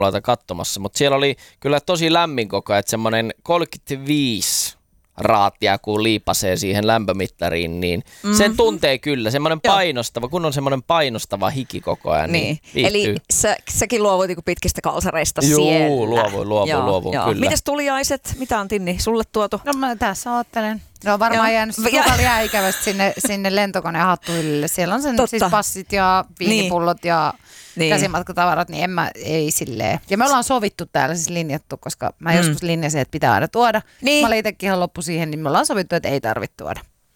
katsomassa, mutta siellä oli kyllä tosi lämmin koko ajan, että semmoinen 35 raattia, kun liipasee siihen lämpömittariin, niin sen tuntee kyllä. Semmoinen painostava, kun on semmoinen painostava hiki koko ajan. Niin eli säkin luovuit pitkistä kalsareista siellä. Joo, luovuin, kyllä. Mites tuliaiset? Mitä on Tinni sulle tuotu? No mä tässä oottelen. No varmaan jäänyt jää ikävästi sinne lentokoneen hattuhyllille. Siellä on sen siis passit ja viinipullot ja käsimatkatavarat, niin ei silleen. Ja me ollaan sovittu täällä siis linjattu, koska mä joskus linjasin, että pitää aina tuoda. Niin. Mä olin itsekin ihan loppu siihen, niin me ollaan sovittu, että ei tarvitse tuoda.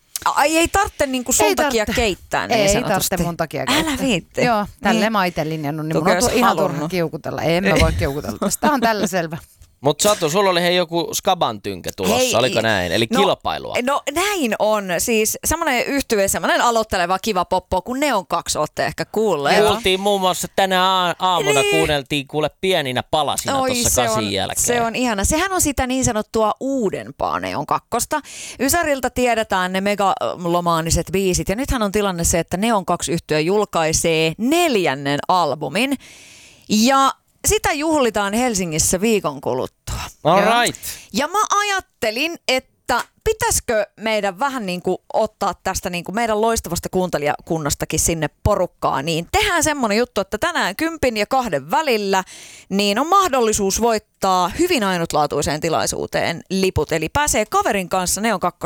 Ai ei tarvitse niinku sun takia keittää niin sanotusti. Ei tarvitse mun takia keittää. Älä viitti. Joo, tälleen mä itse linjannut, niin mun on ihan turha kiukutella. En mä voi kiukutella. Tämä on tällä selvä. Mutta Satu, sulla oli joku Skaban tynkä tulossa, oliko näin? Eli kilpailua. No näin on. Siis semmoinen yhtye, semmoinen aloitteleva kiva poppo, kun Neon 2 olette ehkä kuulleet. Kuultiin muun muassa tänä aamuna, kuunneltiin kuule pieninä palasina tuossa 8 jälkeen. Se on ihana. Sehän on sitä niin sanottua uudempaa Neon 2. Ysäriltä tiedetään ne megalomaaniset biisit, ja nythän on tilanne se, että Neon 2 yhtye julkaisee 4. albumin. Ja sitä juhlitaan Helsingissä viikon kuluttua. All right. Ja mä ajattelin, että pitäisikö meidän vähän niin kuin ottaa tästä niin kuin meidän loistavasta kuuntelijakunnastakin sinne porukkaan, niin tehdään semmoinen juttu, että tänään 10 ja 2 välillä niin on mahdollisuus voittaa hyvin ainutlaatuiseen tilaisuuteen liput. Eli pääsee kaverin kanssa Neon 2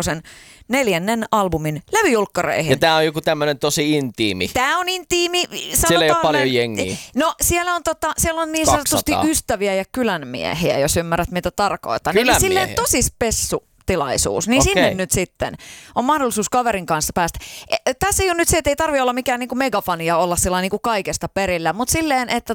4. albumin levyjulkkareihin. Ja tää on joku tämmönen tosi intiimi. Tää on intiimi. Siellä ei ole paljon jengiä. No siellä on niin sanotusti ystäviä ja kylänmiehiä, jos ymmärrät mitä tarkoitan. Eli silleen tosi spessu tilaisuus, niin sinne nyt sitten on mahdollisuus kaverin kanssa päästä. Tässä ei ole nyt se, että ei tarvitse olla mikään niinku megafani ja olla sillä niinku kaikesta perillä, mutta silleen, että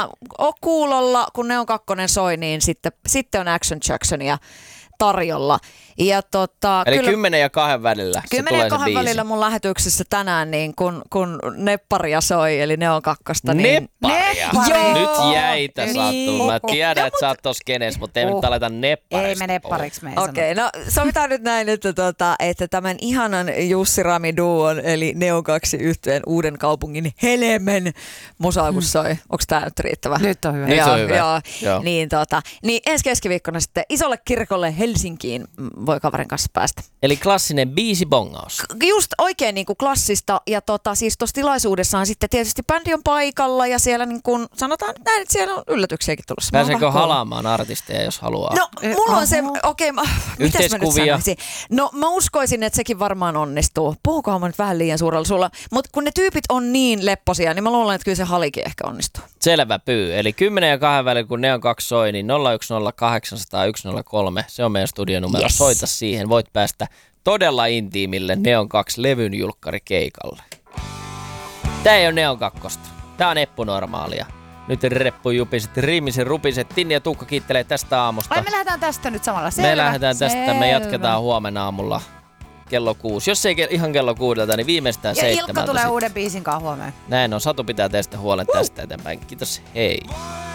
on kuulolla, kun Neon 2 soi, niin sitten on Action Jacksonia tarjolla. Ja eli kyllä, 10 ja 2 välillä 10 ja 2 välillä mun lähetyksessä tänään, niin kun Nepparia soi, eli Neon 2. Niin Nepparia? Nyt jäitä Satu. Mä tiedän, että sä oot tossa kenes, mutta ei nyt aleta nepparista. Ei me neppariksi me Okei, no sovitaan nyt näin, että tämän ihanan Jussi Rami duon, eli Neon 2 yhtyeen Uuden kaupungin Helmen musaa, kun soi. Onko tää nyt riittävä? Nyt on hyvä. Nyt on hyvä. Joo. Niin ensi keskiviikkona sitten isolle kirkolle Helsinkiin voi kaverin kanssa päästä. Eli klassinen biisibongaus. Just oikein niin kuin klassista. Ja siis tuossa tilaisuudessa on sitten tietysti bändi on paikalla ja siellä niin kuin sanotaan näin, että siellä on yllätyksiäkin tulossa. Pääseekö halaamaan artisteja, jos haluaa? No, mulla on se, mitäs mä nyt sanoisin? No, mä uskoisin, että sekin varmaan onnistuu. Puhukohan mä nyt vähän liian suurella sulla. Mutta kun ne tyypit on niin lepposia, niin mä luulen, että kyllä se halikin ehkä onnistuu. Selvä pyy. Eli 10 ja 2 välillä, kun Neon 2 soi, niin 010 800 103. Se on meidän studionumero. Yes. Soita siihen. Voit päästä todella intiimille Neon 2 levyn julkkarikeikalle. Tää ei ole Neon 2. Tää on eppunormaalia. Nyt reppujupiset, riimiset, rupiset. Tinni ja Tuukka kiittelee tästä aamusta. Ai me lähdetään tästä nyt samalla. Me lähdetään tästä. Me jatketaan huomenna aamulla kello 6. Jos ei ihan kello 6, niin viimeistään 7. Ja Ilkka tulee uuden biisin kanssa huomenna. Näin on. Satu pitää teistä huolen tästä eteenpäin. Kiitos. Hei.